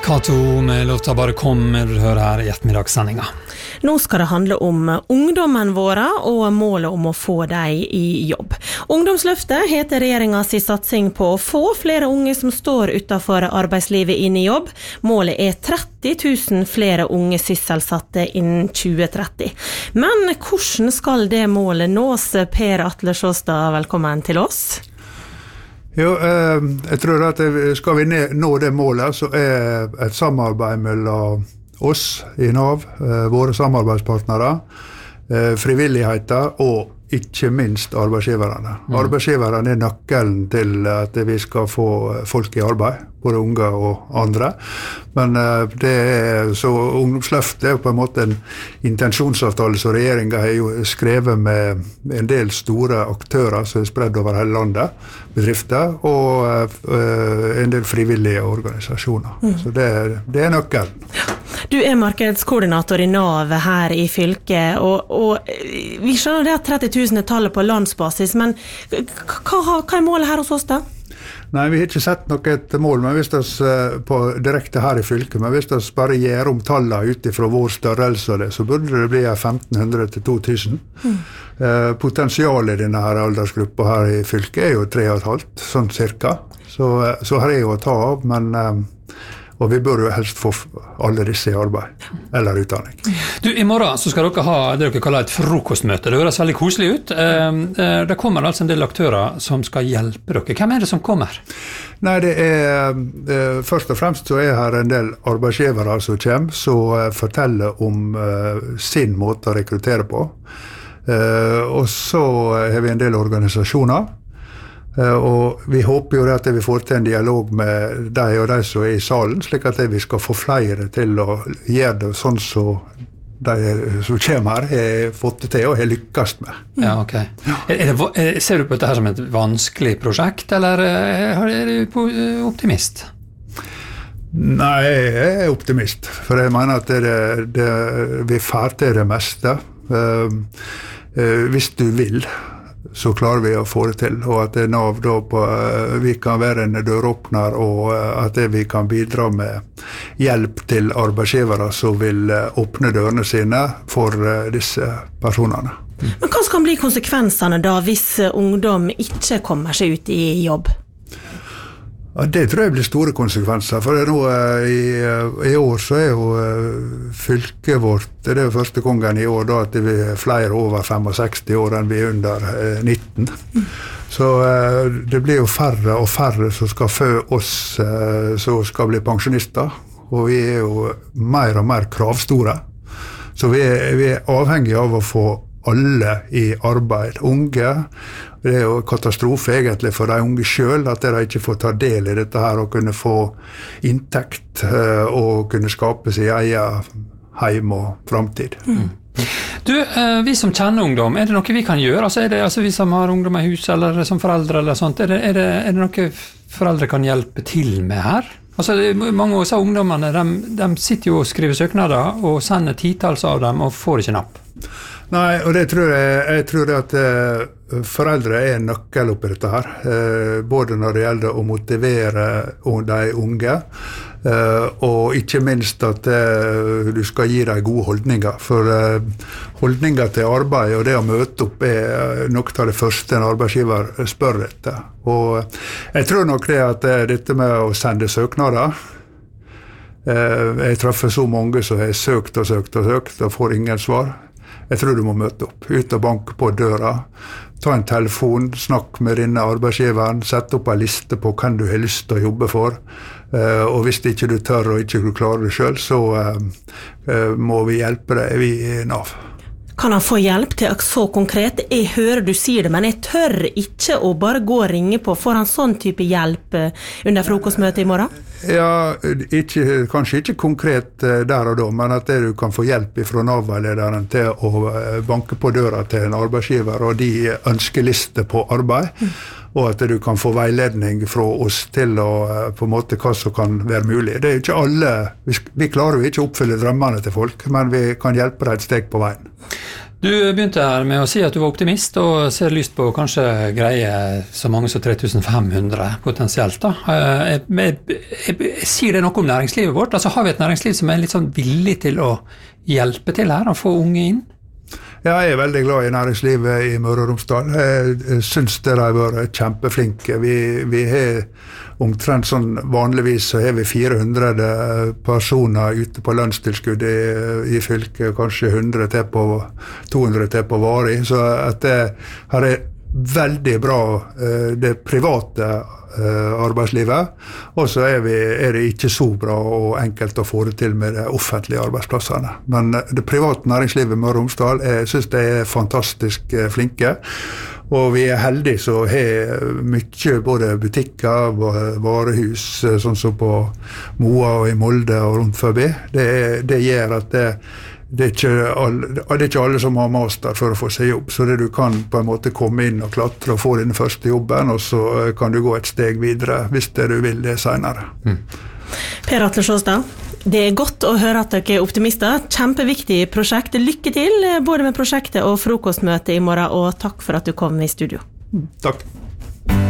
Kato med låta Bare kom, du hører her I ettermiddagssendinga. Nå skal det handle om ungdommen våre og målet om å få dem I jobb. Ungdomsløftet heter regjeringens satsing på å få flere unge som står utenfor arbeidslivet inn I jobb. Målet 30 000 flere unge sysselsatte innen 2030. Men hvordan skal det målet nås? Per Atle Sjåstad, velkommen til oss. Jo, jeg tror at skal vi nå det målet, så et samarbeid mellom oss I NAV, våre samarbeidspartnere, frivilligheter og ikke minst arbeidsgiverne. Arbeidsgiverne nøkkelen til at vi skal få folk I arbeid, både unge og andre. Men så ungdomsløftet på en måte en intensjonsavtale som regjeringen har jo skrevet med en del store aktører som spredd over hele landet, bedrifter, og en del frivillige organisasjoner. Så det nøkkelen. Du markedskoordinator I NAV her I fylket, og vi skjønner det at 30 000 tallet på landsbasis, men hva målet her hos oss da? Nei, vi har ikke sett noe mål, men hvis vi på direkte her I fylket, men hvis vi bare gjør om tallene ut fra vår størrelse og det, så burde det bli 1500 til 2000. Potensialet I denne her aldersgruppa her I fylket jo 3,5, sånn cirka. Så her jo å ta av, men og vi bør jo helst få alle disse I arbeid, eller utdanning. Du, I morgen så skal dere ha det dere kaller et frokostmøte. Det høres veldig koselig ut. Det kommer altså en del aktører som skal hjelpe dere. Hvem det som kommer? Nei, det først og fremst så her en del arbeidsgivere som kommer, som forteller om sin måte å rekruttere på. Og så har vi en del organisasjoner, og vi håper jo at vi får til en dialog med de og de som I salen, slik at vi skal få flere til å gjøre det sånn som de som kommer her har fått det til og har lykkes med. Ja, ok. Ser du på dette her som et vanskelig prosjekt, eller du optimist? Nei, jeg optimist, for jeg mener at vi får til det meste. Hvis du vil, så klarer vi å få det til, og at NAV da vi kan være en døråpner, og at vi kan bidra med hjelp til arbeidsgivere som vil åpne dørene sine for disse personene. Men hva skal bli konsekvensene da hvis ungdom ikke kommer seg ut I jobb? Ja, det tror jeg blir store konsekvenser, for nå I år så jo fylket vårt, det jo første gangen I år da, at vi flere over 65 år enn vi under 19. Så det blir jo færre og færre som skal fø oss som skal bli pensjonister, og vi jo mer og mer kravstore. Så vi avhengige av å få alle I arbeid. Unge, det jo katastrofe egentlig for de unge selv, at de ikke får ta del I dette her og kunne få inntekt og kunne skape sin egen heim og fremtid. Du, vi som kjenner ungdom, det noe vi kan gjøre? Altså vi som har ungdom I hus, eller som foreldre, eller sånt, det noe foreldre kan hjelpe til med her? Altså, mange av ungdommene, de sitter jo og skriver søknader, og sender titalls av dem, og får ikke napp. Nei, og det tror jeg tror at foreldre en nøkkel oppi dette her, både når det gjelder å motivere de unge, og ikke minst at du skal gi dem gode holdninger, for holdninger til arbeid og det å møte opp noe av det første en arbeidsgiver spør etter. Og jeg tror nok det at dette med å sende søknader, jeg treffer så mange som har søkt og får ingen svar. Jeg tror du må møte opp, ut og banke på døra, ta en telefon, snakk med denne arbeidsgiveren, sette opp en liste på hvem du har lyst til å jobbe for, og hvis ikke du tør og ikke du klarer det selv, så må vi hjelpe deg, vi I NAV. Kan han få hjelp til så konkret? Jeg hører du sier det, men jeg tør ikke å bare gå og ringe på. Får han sånn type hjelp under frokostmøtet I morgen? Ja, kanskje ikke konkret der og da, men at du kan få hjelp fra NAV-veilederen til å banke på døra til en arbeidsgiver og de ønskelister på arbeid, og at du kan få veiledning fra oss til å, på en måte hva som kan være mulig. Det ikke alle, vi klarer jo ikke å oppfylle drømmene til folk, men vi kan hjelpe deg et steg på veien. Du begynte her med å si at du var optimist og ser lyst på kanskje greie så mange som 3500 potensielt. Da. Sier det noe om næringslivet vårt? Altså, har vi et næringsliv som litt sånn villig til å hjelpe til her og få unge inn? Ja, jeg veldig glad i næringslivet i Møre og Romsdal. Jeg synes det har vært kjempeflinke. Vi har omtrent sånn, vanligvis så har vi 400 personer ute på lønnstilskudd i fylket, kanskje 200 til på varig, så at det her veldig bra det private arbeidslivet, og så er det ikke så bra og enkelt å få det til med de offentlige arbeidsplassene. Men det private næringslivet i Møre og Romsdal, jeg synes de er fantastisk flinke, og vi er heldige så har mye både butikker, varehus, sånn som på Moa og i Molde og rundt forbi. Det gjør at det er ikke alle som har master for å få seg jobb, så du kan på en måte komme inn og klatre og få din første jobben, og så kan du gå et steg videre hvis du vil det senere. Per Atle Sjåstad, det er godt å høre at dere er optimister. Kjempeviktig prosjekt. Lykke til både med prosjektet og frokostmøtet i morgen, og takk for at du kom i studio. Takk.